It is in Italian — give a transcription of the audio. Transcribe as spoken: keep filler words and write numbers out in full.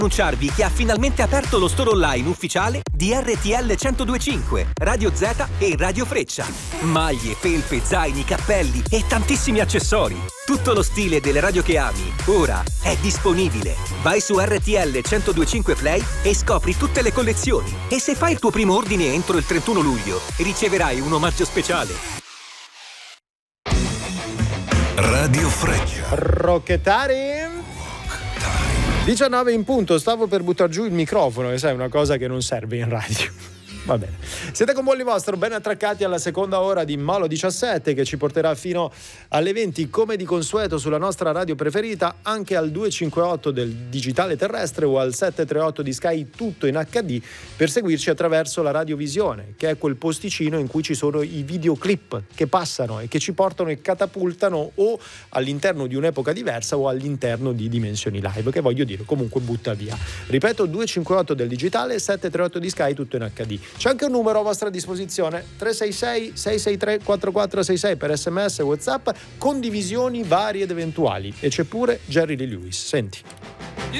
annunciarvi che ha finalmente aperto lo store online ufficiale di R T L centodue e cinque, Radio Z e Radio Freccia. Maglie, felpe, zaini, cappelli e tantissimi accessori. Tutto lo stile delle radio che ami, ora è disponibile. Vai su R T L centodue e cinque Play e scopri tutte le collezioni. E se fai il tuo primo ordine entro il trentuno luglio, riceverai un omaggio speciale. Radio Freccia. Rocchettari. diciannove in punto, stavo per buttare giù il microfono, che sai, è una cosa che non serve in radio. Va bene. Siete con Bolli Vostro, ben attraccati alla seconda ora di Molo diciassette, che ci porterà fino alle venti come di consueto sulla nostra radio preferita, anche al duecentocinquantotto del digitale terrestre o al settecentotrentotto di Sky, tutto in acca di, per seguirci attraverso la radiovisione, che è quel posticino in cui ci sono i videoclip che passano e che ci portano e catapultano o all'interno di un'epoca diversa o all'interno di dimensioni live, che voglio dire comunque butta via. Ripeto, duecentocinquantotto del digitale, settecentotrentotto di Sky, tutto in acca di. C'è anche un numero a vostra disposizione, tre sei sei sei sei tre quattro quattro sei sei per sms e WhatsApp, condivisioni varie ed eventuali, e c'è pure Jerry Lee Lewis. Senti.